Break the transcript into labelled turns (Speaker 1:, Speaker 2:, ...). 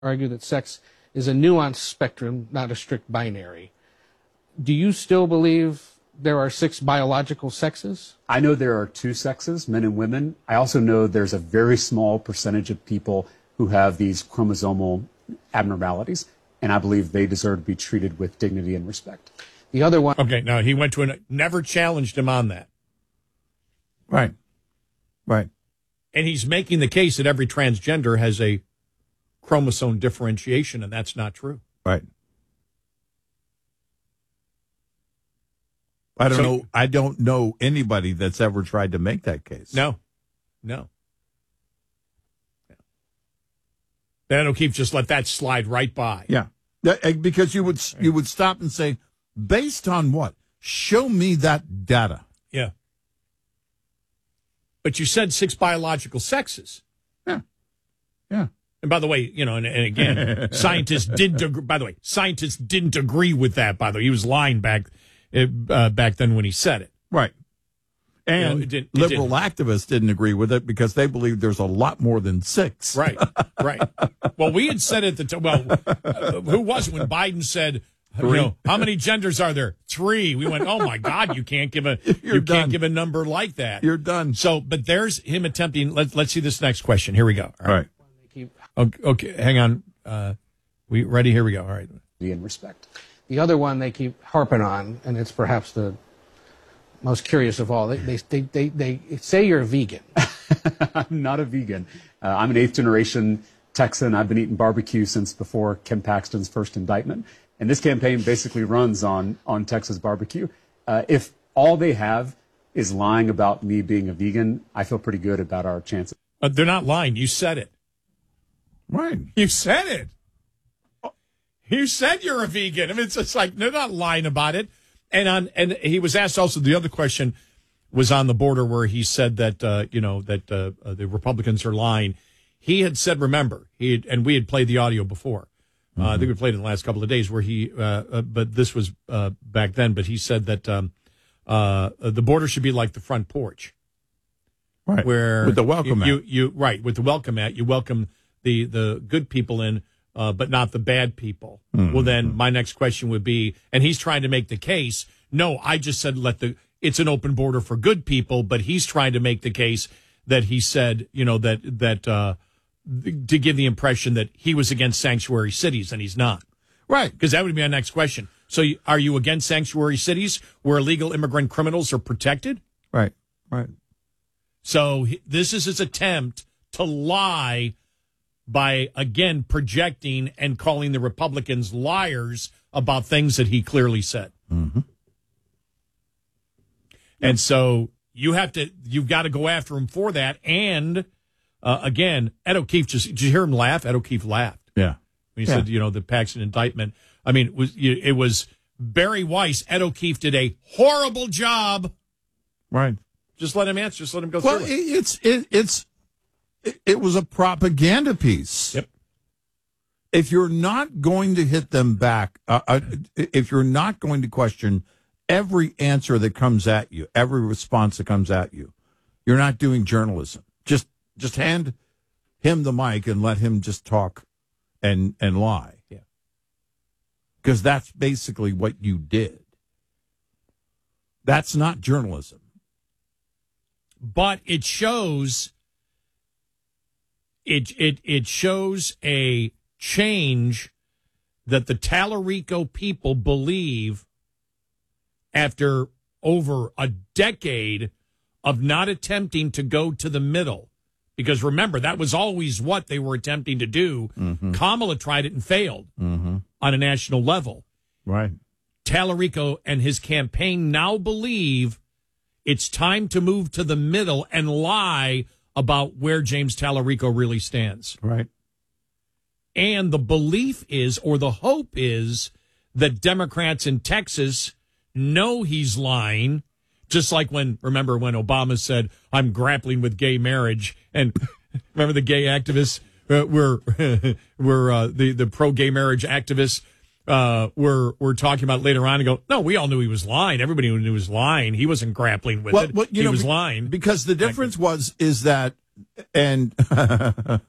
Speaker 1: argue that sex is a nuanced spectrum, not a strict binary. Do you still believe there are 6 biological sexes?
Speaker 2: I know there are 2 sexes, men and women. I also know there's a very small percentage of people who have these chromosomal abnormalities, and I believe they deserve to be treated with dignity and respect.
Speaker 1: The other one...
Speaker 3: Okay, now he went to never challenged him on that.
Speaker 4: Right. Right.
Speaker 3: And he's making the case that every transgender has a chromosome differentiation, and that's not true.
Speaker 4: Right. I don't know anybody that's ever tried to make that case.
Speaker 3: No. Then O'Keefe just let that slide right by.
Speaker 4: Yeah. Because you would stop and say, based on what? Show me that data.
Speaker 3: Yeah. But you said 6 biological sexes.
Speaker 4: Yeah.
Speaker 3: And by the way, and again, scientists didn't agree with that, by the way. He was lying back then when he said it.
Speaker 4: Right. And liberal activists didn't agree with it because they believe there's a lot more than 6.
Speaker 3: Right. Well, we had said at the time, who was it when Biden said, how many genders are there? 3. We went, oh my God, you can't give a number like that.
Speaker 4: You're done.
Speaker 3: So, but there's him attempting. Let's see this next question. Here we go.
Speaker 4: All right.
Speaker 3: Okay, hang on. We ready? Here we go. All right.
Speaker 2: In respect.
Speaker 1: The other one they keep harping on, and it's perhaps the most curious of all. They say you're a vegan.
Speaker 2: I'm not a vegan. I'm an 8th generation Texan. I've been eating barbecue since before Ken Paxton's first indictment. And this campaign basically runs on Texas barbecue. If all they have is lying about me being a vegan, I feel pretty good about our chances.
Speaker 3: They're not lying. You said it.
Speaker 4: Right.
Speaker 3: You said it. You said you're a vegan. I mean, it's just like they're not lying about it. And he was asked also, the other question was on the border where he said that the Republicans are lying. He had said, remember, and we had played the audio before. I think we played it in the last couple of days where but this was back then. But he said that the border should be like the front porch,
Speaker 4: right?
Speaker 3: Where
Speaker 4: with the welcome mat,
Speaker 3: with the welcome mat, you welcome the good people in. But not the bad people.
Speaker 4: Mm-hmm.
Speaker 3: Well, then my next question would be, and he's trying to make the case, no, I just said it's an open border for good people, but he's trying to make the case that he said, to give the impression that he was against sanctuary cities, and he's not.
Speaker 4: Right.
Speaker 3: Because that would be my next question. So are you against sanctuary cities where illegal immigrant criminals are protected?
Speaker 4: Right.
Speaker 3: So this is his attempt to lie by, again, projecting and calling the Republicans liars about things that he clearly said.
Speaker 4: Mm-hmm.
Speaker 3: And so you've got to go after him for that. And, again, Ed O'Keefe, did you hear him laugh? Ed O'Keefe laughed.
Speaker 4: Yeah.
Speaker 3: When he said, the Paxton indictment. I mean, it was Barry Weiss. Ed O'Keefe did a horrible job.
Speaker 4: Right.
Speaker 3: Just let him answer. Just let him go through
Speaker 4: it. It was a propaganda piece.
Speaker 3: Yep.
Speaker 4: If you're not going to hit them back, if you're not going to question every answer that comes at you, every response that comes at you, you're not doing journalism. Just hand him the mic and let him just talk and lie.
Speaker 3: Yeah.
Speaker 4: Because that's basically what you did. That's not journalism.
Speaker 3: But it shows... It shows a change that the Tallarico people believe after over a decade of not attempting to go to the middle. Because remember, that was always what they were attempting to do.
Speaker 4: Mm-hmm.
Speaker 3: Kamala tried it and failed on a national level.
Speaker 4: Right.
Speaker 3: Tallarico and his campaign now believe it's time to move to the middle and lie about where James Tallarico really stands.
Speaker 4: Right.
Speaker 3: And the belief is, or the hope is, that Democrats in Texas know he's lying, just like remember when Obama said, I'm grappling with gay marriage, and remember the gay activists were the pro-gay marriage activists were talking about later on and go, no, we all knew he was lying. Everybody knew he was lying. He wasn't grappling with it. He was lying.
Speaker 4: Because the difference is that, and